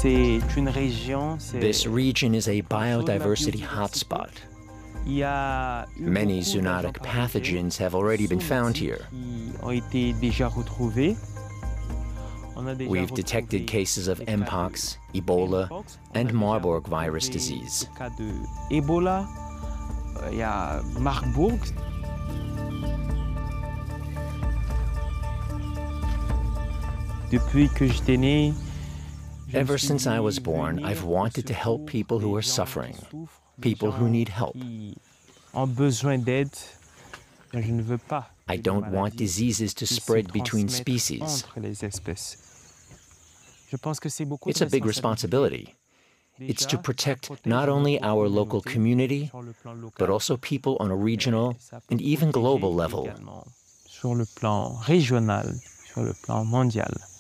This region is a biodiversity hotspot. Many zoonotic pathogens have already been found here. We've detected cases of Mpox, Ebola, and Marburg virus disease. Ever since I was born, I've wanted to help people who are suffering, people who need help. I don't want diseases to spread between species. It's a big responsibility. It's to protect not only our local community, but also people on a regional and even global level. Sur le plan régional, sur le plan mondial.